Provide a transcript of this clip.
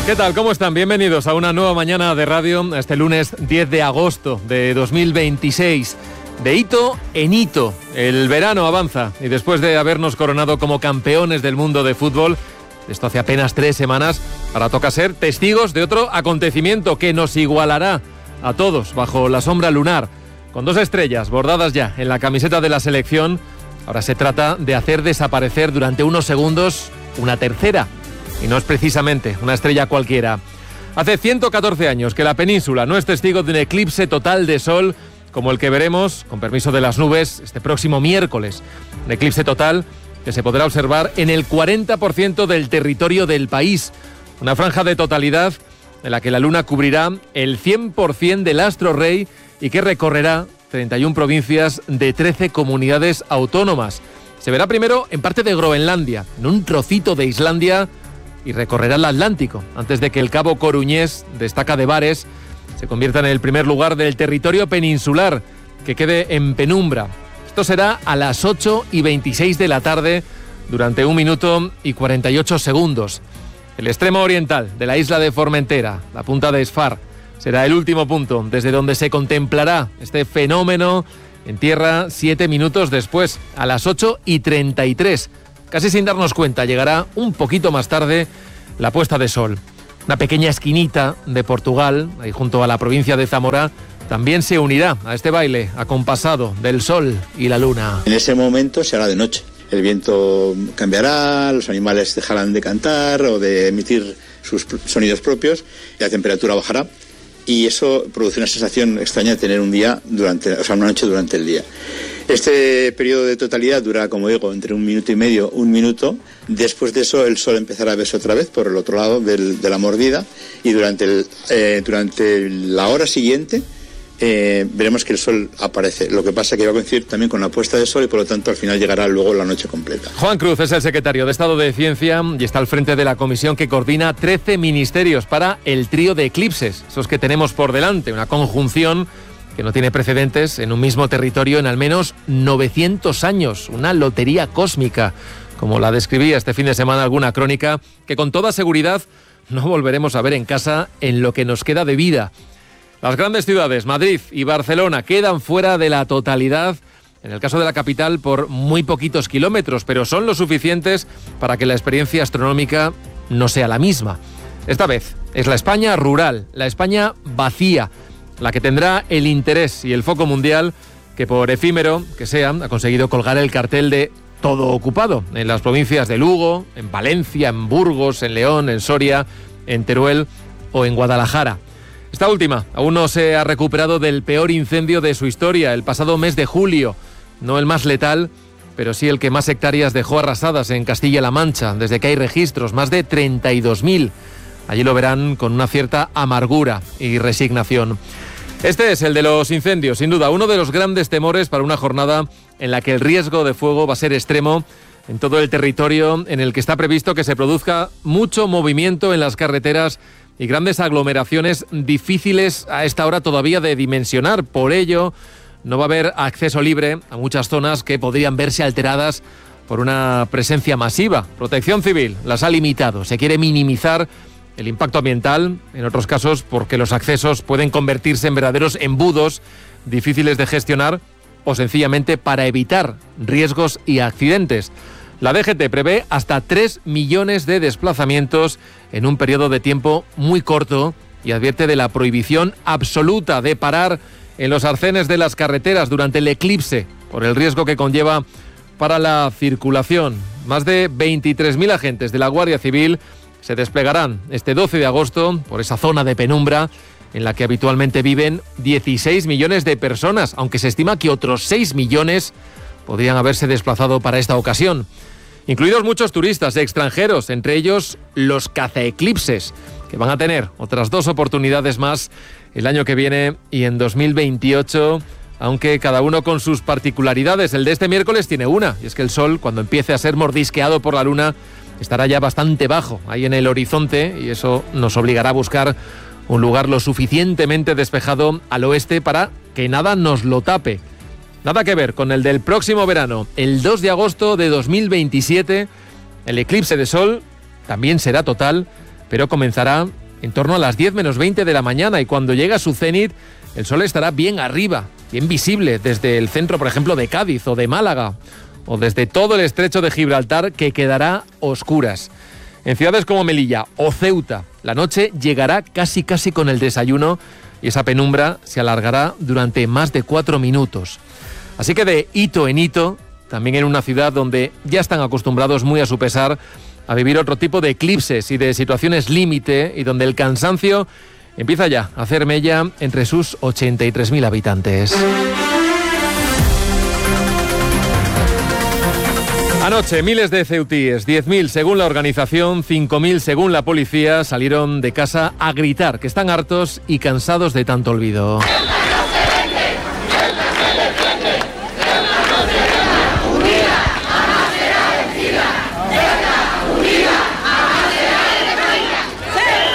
¿Qué tal? ¿Cómo están? Bienvenidos a una nueva mañana de radio, este lunes 10 de agosto de 2026. De hito en hito, el verano avanza y después de habernos coronado como campeones del mundo de fútbol, esto hace apenas 3 semanas, ahora toca ser testigos de otro acontecimiento que nos igualará a todos bajo la sombra lunar. Con 2 estrellas bordadas ya en la camiseta de la selección, ahora se trata de hacer desaparecer durante unos segundos una tercera. Y no es precisamente una estrella cualquiera. Hace 114 años que la península no es testigo de un eclipse total de sol como el que veremos, con permiso de las nubes, este próximo miércoles. Un eclipse total que se podrá observar en el 40% del territorio del país. Una franja de totalidad en la que la luna cubrirá el 100% del astro rey y que recorrerá 31 provincias de 13 comunidades autónomas. Se verá primero en parte de Groenlandia, en un trocito de Islandia, y recorrerá el Atlántico, antes de que el cabo Coruñés, de Estaca de Bares, se convierta en el primer lugar del territorio peninsular, que quede en penumbra. Esto será a las 8:26 de la tarde, durante 1 minuto y 48 segundos. El extremo oriental de la isla de Formentera, la punta de Sfar, será el último punto desde donde se contemplará este fenómeno en tierra 7 minutos después, a las 8:33. Casi sin darnos cuenta, llegará un poquito más tarde la puesta de sol. Una pequeña esquinita de Portugal, ahí junto a la provincia de Zamora, también se unirá a este baile acompasado del sol y la luna. En ese momento se hará de noche. El viento cambiará, los animales dejarán de cantar o de emitir sus sonidos propios y la temperatura bajará. Y eso produce una sensación extraña de tener una noche durante el día. Este periodo de totalidad dura, como digo, entre 1 minuto y medio, 1 minuto. Después de eso, el sol empezará a verse otra vez por el otro lado de la mordida y durante la hora siguiente veremos que el sol aparece. Lo que pasa es que va a coincidir también con la puesta de sol y por lo tanto al final llegará luego la noche completa. Juan Cruz es el secretario de Estado de Ciencia y está al frente de la comisión que coordina 13 ministerios para el trío de eclipses, esos que tenemos por delante, una conjunción que no tiene precedentes en un mismo territorio en al menos 900 años, una lotería cósmica, como la describía este fin de semana alguna crónica, que con toda seguridad no volveremos a ver en casa en lo que nos queda de vida. Las grandes ciudades, Madrid y Barcelona, quedan fuera de la totalidad, en el caso de la capital, por muy poquitos kilómetros, pero son lo suficientes para que la experiencia astronómica no sea la misma. Esta vez es la España rural, la España vacía, la que tendrá el interés y el foco mundial que, por efímero que sea, ha conseguido colgar el cartel de todo ocupado en las provincias de Lugo, en Valencia, en Burgos, en León, en Soria, en Teruel o en Guadalajara. Esta última aún no se ha recuperado del peor incendio de su historia, el pasado mes de julio. No el más letal, pero sí el que más hectáreas dejó arrasadas en Castilla-La Mancha, desde que hay registros, más de 32.000. Allí lo verán con una cierta amargura y resignación. Este es el de los incendios, sin duda, uno de los grandes temores para una jornada en la que el riesgo de fuego va a ser extremo en todo el territorio, en el que está previsto que se produzca mucho movimiento en las carreteras y grandes aglomeraciones difíciles a esta hora todavía de dimensionar. Por ello, no va a haber acceso libre a muchas zonas que podrían verse alteradas por una presencia masiva. Protección Civil las ha limitado. Se quiere minimizar el impacto ambiental, en otros casos porque los accesos pueden convertirse en verdaderos embudos difíciles de gestionar o sencillamente para evitar riesgos y accidentes. La DGT prevé hasta 3 millones de desplazamientos en un periodo de tiempo muy corto y advierte de la prohibición absoluta de parar en los arcenes de las carreteras durante el eclipse por el riesgo que conlleva para la circulación. Más de 23.000 agentes de la Guardia Civil se desplegarán este 12 de agosto por esa zona de penumbra en la que habitualmente viven 16 millones de personas, aunque se estima que otros 6 millones podrían haberse desplazado para esta ocasión, incluidos muchos turistas extranjeros, entre ellos los cazaeclipses, que van a tener otras 2 oportunidades más el año que viene y en 2028, aunque cada uno con sus particularidades. El de este miércoles tiene una, y es que el sol, cuando empiece a ser mordisqueado por la luna, estará ya bastante bajo ahí en el horizonte, y eso nos obligará a buscar un lugar lo suficientemente despejado al oeste para que nada nos lo tape. Nada que ver con el del próximo verano, el 2 de agosto de 2027. El eclipse de sol también será total, pero comenzará en torno a las 10 menos 20 de la mañana, y cuando llegue a su cenit el sol estará bien arriba, bien visible desde el centro, por ejemplo, de Cádiz o de Málaga, o desde todo el estrecho de Gibraltar, que quedará a oscuras. En ciudades como Melilla o Ceuta, la noche llegará casi con el desayuno, y esa penumbra se alargará durante más de 4 minutos. Así que de hito en hito, también en una ciudad donde ya están acostumbrados, muy a su pesar, a vivir otro tipo de eclipses y de situaciones límite, y donde el cansancio empieza ya a hacer mella entre sus 83.000 habitantes. Anoche, miles de ceutíes, 10.000 según la organización, 5.000 según la policía, salieron de casa a gritar que están hartos y cansados de tanto olvido.